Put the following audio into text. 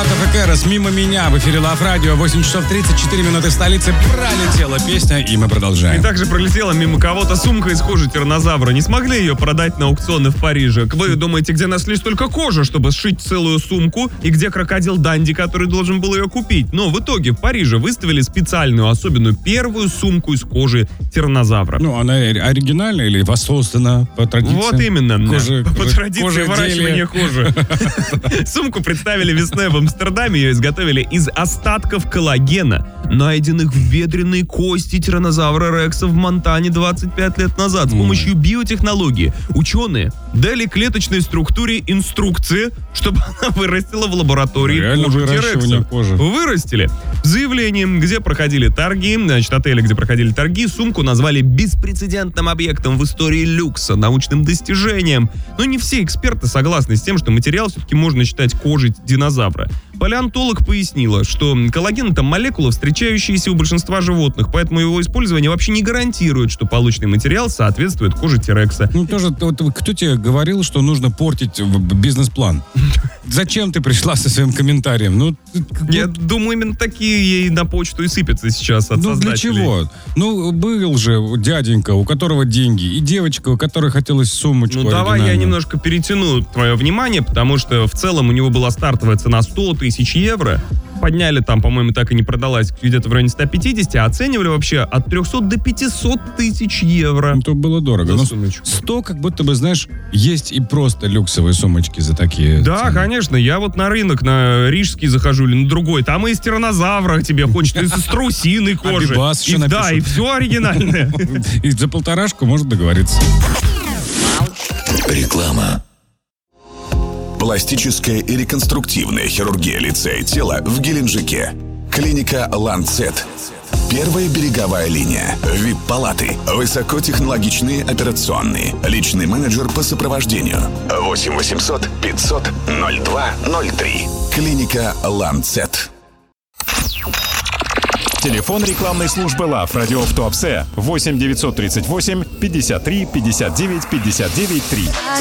Саратов и Кэрос, «Мимо меня» в эфире Love Radio. 8 часов 34 минуты в столице. Пролетела песня, и мы продолжаем. И также пролетела мимо кого-то сумка из кожи тираннозавра. Не смогли ее продать на аукционы в Париже. Вы думаете, где нашли столько кожи, чтобы сшить целую сумку? И где крокодил Данди, который должен был ее купить? Но в итоге в Париже выставили специальную, особенную первую сумку из кожи тираннозавра. Ну, она оригинальная или воссоздана по традиции? Вот именно. По традиции кожа выращивания кожи. Сумку представили весной в Амстердаме. Ее изготовили из остатков коллагена, найденных в бедренной кости тираннозавра Рекса в Монтане 25 лет назад. С помощью биотехнологии ученые дали клеточной структуре инструкции, чтобы она вырастила в лаборатории кожу T-Rex. Вырастили. В заявлении, где проходили торги, отели, где проходили торги, сумку назвали беспрецедентным объектом в истории люкса, научным достижением. Но не все эксперты согласны с тем, что материал все-таки можно считать кожей динозавра. Палеонтолог пояснила, что коллаген — это молекула, встречающаяся у большинства животных, поэтому его использование вообще не гарантирует, что полученный материал соответствует коже T-Рекса. Ну, тоже, кто тебе говорил, что нужно портить бизнес-план? Зачем ты пришла со своим комментарием? Я думаю, именно такие ей на почту и сыпятся сейчас от создателей. Для чего? Был же дяденька, у которого деньги, и девочка, у которой хотелось сумочку давай я немножко перетяну твое внимание, потому что в целом у него была стартовая цена 100 тысяч евро. Подняли там, по-моему, так и не продалась, где-то в районе 150, а оценивали вообще от 300 до 500 тысяч евро. Это было дорого. 100, как будто бы, знаешь, есть и просто люксовые сумочки за такие Да, цены. конечно. Я вот на рынок, на Рижский захожу или на другой. Там и из тираннозавра тебе хочется, из страусиной кожи. Да, и все оригинальное. И за полторашку можно договориться. Реклама. Пластическая и реконструктивная хирургия лица и тела в Геленджике. Клиника «Ланцет». Первая береговая линия. ВИП-палаты. Высокотехнологичные операционные. Личный менеджер по сопровождению. 8 800 500 0203. Клиника «Ланцет». Телефон рекламной службы Love Radio в Туапсе 8 938 53 59 59 3.